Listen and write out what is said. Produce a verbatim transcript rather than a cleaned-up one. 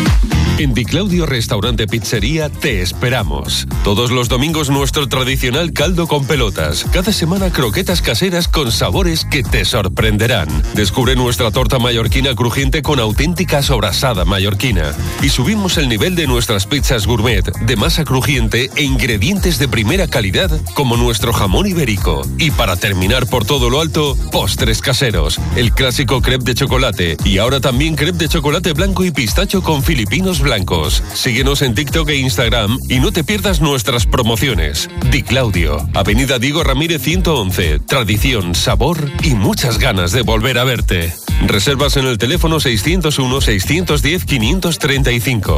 En Di Claudio Restaurante Pizzería te esperamos. Todos los domingos nuestro tradicional caldo con pelotas. Cada semana croquetas caseras con sabores que te sorprenderán. Descubre nuestra torta mallorquina crujiente con auténtica sobrasada mallorquina. Y subimos el nivel de nuestras pizzas gourmet de masa crujiente e ingredientes de primera calidad como nuestro jamón ibérico. Y para terminar por todo lo alto, postres caseros. El clásico crepe de chocolate y ahora también crepe de chocolate blanco y pistacho con filipinos blancos. Síguenos en TikTok e Instagram y no te pierdas nuestras promociones. Di Claudio, Avenida Diego Ramírez ciento once. Tradición, sabor y muchas ganas de volver a verte. Reservas en el teléfono seiscientos uno, seiscientos diez, quinientos treinta y cinco.